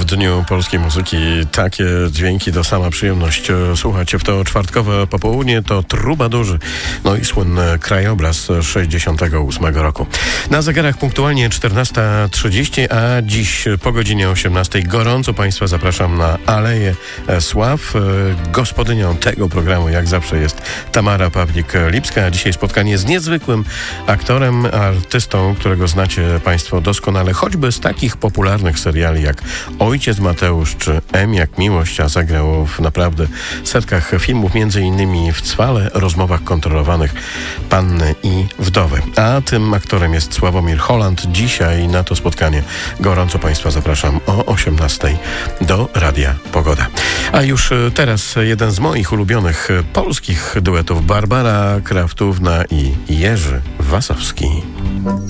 Dniu Polskiej Muzyki takie dźwięki to sama przyjemność słuchać. W to czwartkowe popołudnie to Trubadurzy, no i słynny krajobraz 68 roku. Na zegarach punktualnie 14:30, a dziś po godzinie 18 gorąco Państwa zapraszam na Aleję Sław. Gospodynią tego programu jak zawsze jest Tamara Pawlik-Lipska, a dzisiaj spotkanie z niezwykłym aktorem, artystą, którego znacie Państwo doskonale, choćby z takich popularnych seriali jak Ojciec Mateusz czy M jak miłość, a zagrał w naprawdę setkach filmów, między innymi w Cwale, Rozmowach kontrolowanych, Panny i Wdowy. A tym aktorem jest Sławomir Holland. Dzisiaj na to spotkanie gorąco Państwa zapraszam o 18 do Radia Pogoda. A już teraz jeden z moich ulubionych polskich duetów, Barbara Kraftówna i Jerzy Wasowski.